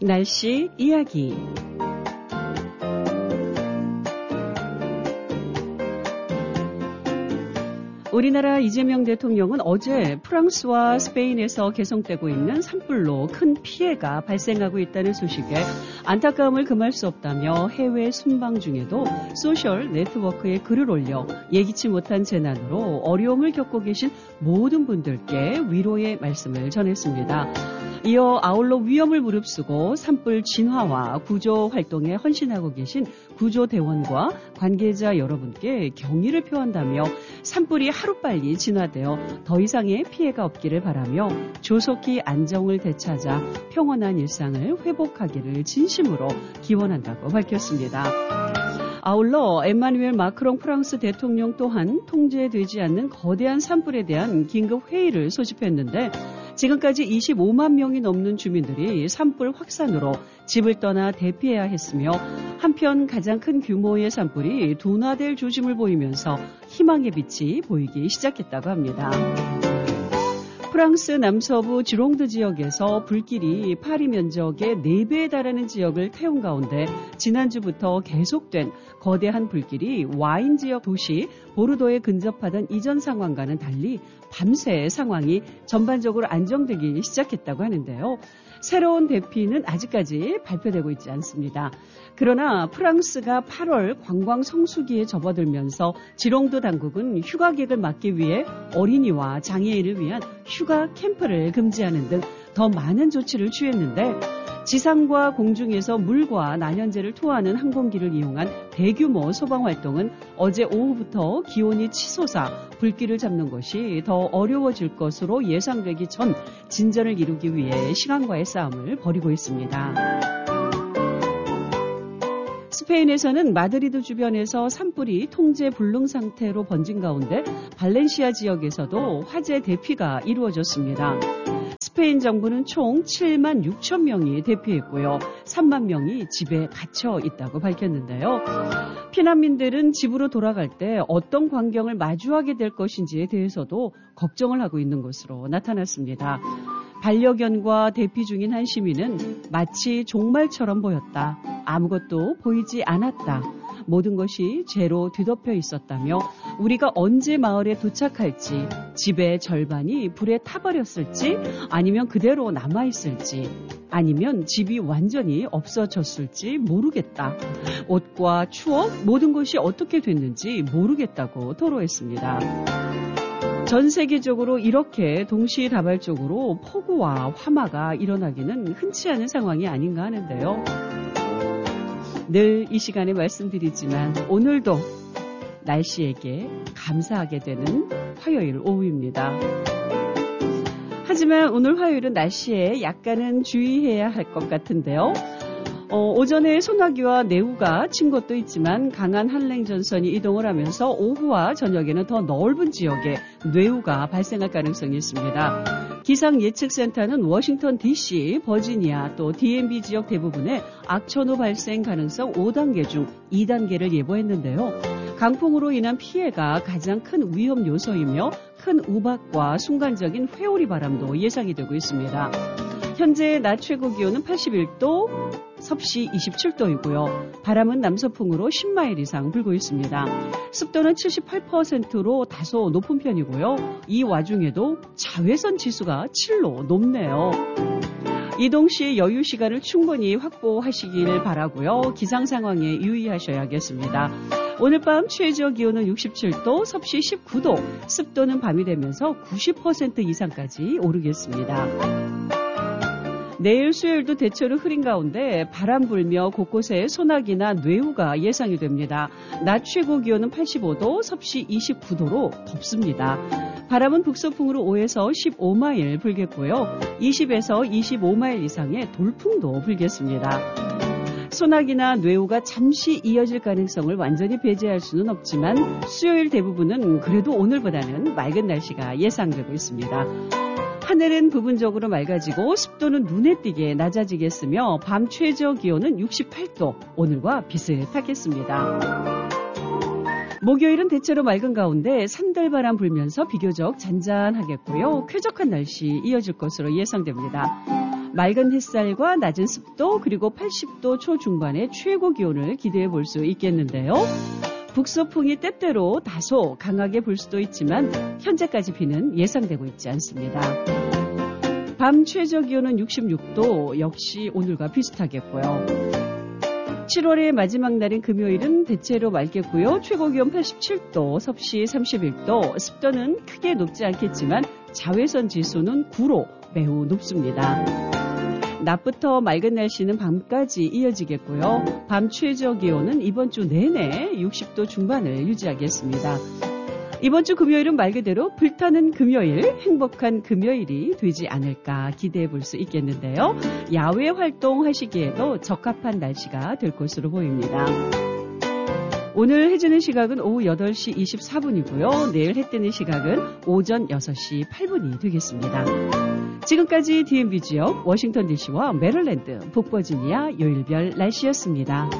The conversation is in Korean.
날씨 이야기. 우리나라 이재명 대통령은 어제 프랑스와 스페인에서 개성되고 있는 산불로 큰 피해가 발생하고 있다는 소식에 안타까움을 금할 수 없다며 해외 순방 중에도 소셜 네트워크에 글을 올려 예기치 못한 재난으로 어려움을 겪고 계신 모든 분들께 위로의 말씀을 전했습니다. 이어 아울러 위험을 무릅쓰고 산불 진화와 구조 활동에 헌신하고 계신 구조대원과 관계자 여러분께 경의를 표한다며 산불이 하루빨리 진화되어 더 이상의 피해가 없기를 바라며 조속히 안정을 되찾아 평온한 일상을 회복하기를 진심으로 기원한다고 밝혔습니다. 아울러 에마누엘 마크롱 프랑스 대통령 또한 통제되지 않는 거대한 산불에 대한 긴급 회의를 소집했는데 지금까지 25만 명이 넘는 주민들이 산불 확산으로 집을 떠나 대피해야 했으며 한편 가장 큰 규모의 산불이 둔화될 조짐을 보이면서 희망의 빛이 보이기 시작했다고 합니다. 프랑스 남서부 지롱드 지역에서 불길이 파리 면적의 4배에 달하는 지역을 태운 가운데 지난주부터 계속된 거대한 불길이 와인 지역 도시 보르도에 근접하던 이전 상황과는 달리 밤새 상황이 전반적으로 안정되기 시작했다고 하는데요. 새로운 대피는 아직까지 발표되고 있지 않습니다. 그러나 프랑스가 8월 관광 성수기에 접어들면서 지롱드 당국은 휴가객을 막기 위해 어린이와 장애인을 위한 휴가 캠프를 금지하는 등 더 많은 조치를 취했는데 지상과 공중에서 물과 난연제를 투하하는 항공기를 이용한 대규모 소방활동은 어제 오후부터 기온이 치솟아 불길을 잡는 것이 더 어려워질 것으로 예상되기 전 진전을 이루기 위해 시간과의 싸움을 벌이고 있습니다. 스페인에서는 마드리드 주변에서 산불이 통제 불능 상태로 번진 가운데 발렌시아 지역에서도 화재 대피가 이루어졌습니다. 스페인 정부는 총 7만 6천 명이 대피했고요. 3만 명이 집에 갇혀 있다고 밝혔는데요. 피난민들은 집으로 돌아갈 때 어떤 광경을 마주하게 될 것인지에 대해서도 걱정을 하고 있는 것으로 나타났습니다. 반려견과 대피 중인 한 시민은 마치 종말처럼 보였다. 아무것도 보이지 않았다. 모든 것이 죄로 뒤덮여 있었다며 우리가 언제 마을에 도착할지, 집의 절반이 불에 타버렸을지, 아니면 그대로 남아있을지, 아니면 집이 완전히 없어졌을지 모르겠다. 옷과 추억, 모든 것이 어떻게 됐는지 모르겠다고 토로했습니다. 전 세계적으로 이렇게 동시다발적으로 폭우와 화마가 일어나기는 흔치 않은 상황이 아닌가 하는데요. 늘 이 시간에 말씀드리지만 오늘도 날씨에게 감사하게 되는 화요일 오후입니다. 하지만 오늘 화요일은 날씨에 약간은 주의해야 할 것 같은데요. 오전에 소나기와 내우가 친 곳도 있지만 강한 한랭전선이 이동을 하면서 오후와 저녁에는 더 넓은 지역에 뇌우가 발생할 가능성이 있습니다. 기상예측센터는 워싱턴 DC, 버지니아 또 DMV 지역 대부분에 악천후 발생 가능성 5단계 중 2단계를 예보했는데요. 강풍으로 인한 피해가 가장 큰 위험 요소이며 큰 우박과 순간적인 회오리 바람도 예상이 되고 있습니다. 현재 낮 최고 기온은 81도, 섭씨 27도이고요. 바람은 남서풍으로 10마일 이상 불고 있습니다. 습도는 78%로 다소 높은 편이고요. 이 와중에도 자외선 지수가 7로 높네요. 이동 시 여유 시간을 충분히 확보하시길 바라고요. 기상 상황에 유의하셔야겠습니다. 오늘 밤 최저 기온은 67도, 섭씨 19도, 습도는 밤이 되면서 90% 이상까지 오르겠습니다. 내일 수요일도 대체로 흐린 가운데 바람 불며 곳곳에 소나기나 뇌우가 예상이 됩니다. 낮 최고 기온은 85도, 섭씨 29도로 덥습니다. 바람은 북서풍으로 5에서 15마일 불겠고요. 20에서 25마일 이상의 돌풍도 불겠습니다. 소나기나 뇌우가 잠시 이어질 가능성을 완전히 배제할 수는 없지만 수요일 대부분은 그래도 오늘보다는 맑은 날씨가 예상되고 있습니다. 하늘은 부분적으로 맑아지고 습도는 눈에 띄게 낮아지겠으며 밤 최저 기온은 68도, 오늘과 비슷하겠습니다. 목요일은 대체로 맑은 가운데 산들바람 불면서 비교적 잔잔하겠고요. 쾌적한 날씨 이어질 것으로 예상됩니다. 맑은 햇살과 낮은 습도 그리고 80도 초중반의 최고 기온을 기대해 볼 수 있겠는데요. 북서풍이 때때로 다소 강하게 불 수도 있지만 현재까지 비는 예상되고 있지 않습니다. 밤 최저 기온은 66도, 역시 오늘과 비슷하겠고요. 7월의 마지막 날인 금요일은 대체로 맑겠고요. 최고 기온 87도, 섭씨 31도, 습도는 크게 높지 않겠지만 자외선 지수는 9로 매우 높습니다. 낮부터 맑은 날씨는 밤까지 이어지겠고요. 밤 최저 기온은 이번 주 내내 60도 중반을 유지하겠습니다. 이번 주 금요일은 말 그대로 불타는 금요일, 행복한 금요일이 되지 않을까 기대해 볼 수 있겠는데요. 야외 활동하시기에도 적합한 날씨가 될 것으로 보입니다. 오늘 해 지는 시각은 오후 8시 24분이고요. 내일 해 뜨는 시각은 오전 6시 8분이 되겠습니다. 지금까지 DMB 지역, 워싱턴 DC와 메릴랜드, 북버지니아 요일별 날씨였습니다.